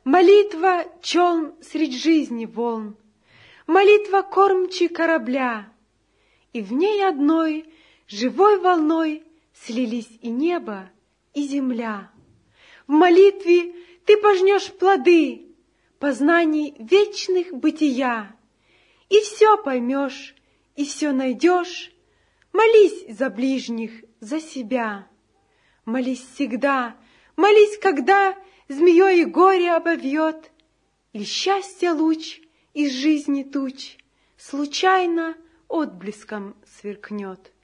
Молитва — челн средь жизни волн, молитва — кормчий корабля, и в ней одной живой волной слились и небо, и земля. В молитве ты пожнешь плоды познаний вечных бытия, и все поймешь, и все найдешь. Молись за ближних, за себя. Молись всегда, молись, когда змеей горе обовьет, или счастье луч из жизни туч случайно отблеском сверкнет.